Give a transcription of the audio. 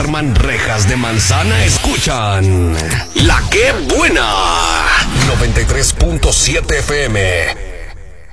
arman rejas de manzana escuchan La Que Buena 93.7 FM.